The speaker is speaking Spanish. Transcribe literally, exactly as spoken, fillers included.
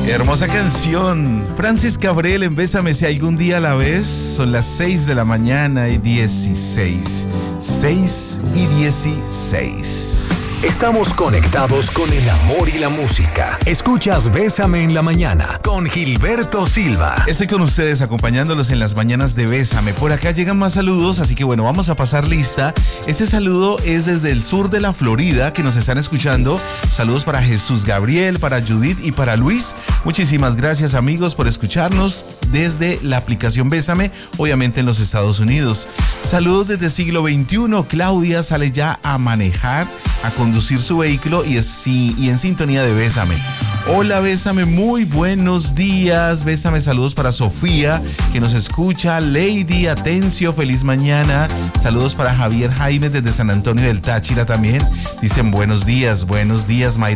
Hermosa canción. Francis Cabrel en Bésame si algún día la ves. Son las seis de la mañana y dieciséis. seis y dieciséis. Estamos conectados con el amor y la música. Escuchas Bésame en la mañana con Gilberto Silva. Estoy con ustedes acompañándolos en las mañanas de Bésame. Por acá llegan más saludos, así que bueno, vamos a pasar lista. Este saludo es desde el sur de la Florida, que nos están escuchando. Saludos para Jesús Gabriel, para Judith y para Luis. Muchísimas gracias, amigos, por escucharnos desde la aplicación Bésame, obviamente en los Estados Unidos. Saludos desde siglo veintiuno. Claudia sale ya a manejar, a conducir su vehículo y, es, y en sintonía de Bésame. Hola, Bésame, muy buenos días. Bésame, saludos para Sofía, que nos escucha. Lady Atencio, feliz mañana. Saludos para Javier Jaime desde San Antonio del Táchira también. Dicen buenos días, buenos días, Mayra